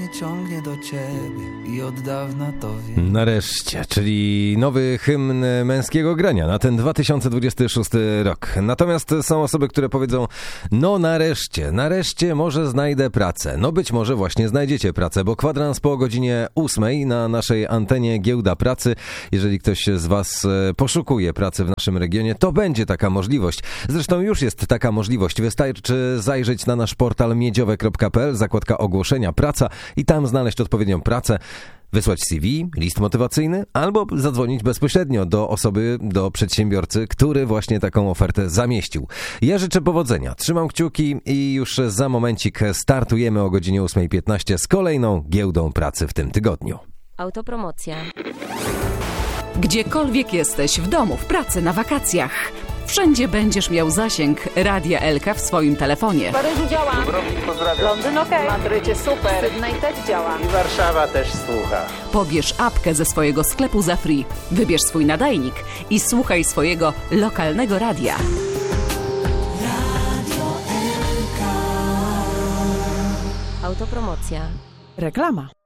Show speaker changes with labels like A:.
A: mnie ciągnie do ciebie i od dawna to wiem.
B: Nareszcie, czyli nowy hymn męskiego grania na ten 2026 rok. Natomiast są osoby, które powiedzą, no nareszcie może znajdę pracę. No być może właśnie znajdziecie pracę, bo kwadrans po godzinie 8 na naszej antenie Giełda Pracy. Jeżeli ktoś z Was poszukuje pracy w naszym regionie, to będzie taka możliwość. Zresztą już jest taka możliwość. Wystarczy zajrzeć na nasz portal miedziowe.pl, zakładka ogłoszenia praca i tam znaleźć odpowiednią pracę, wysłać CV, list motywacyjny albo zadzwonić bezpośrednio do osoby, do przedsiębiorcy, który właśnie taką ofertę zamieścił. Ja życzę powodzenia, trzymam kciuki i już za momencik startujemy o godzinie 8:15 z kolejną Giełdą Pracy w tym tygodniu.
C: Autopromocja.
D: Gdziekolwiek jesteś, w domu, w pracy, na wakacjach. Wszędzie będziesz miał zasięg Radia Elka w swoim telefonie.
E: W Paryżu działa.
F: Dubrovnik pozdrawiam.
E: Londyn okej.
F: W Madrycie super.
E: Sydney też działa.
F: I Warszawa też słucha.
D: Pobierz apkę ze swojego sklepu za free. Wybierz swój nadajnik i słuchaj swojego lokalnego radia.
C: Autopromocja.
D: Reklama.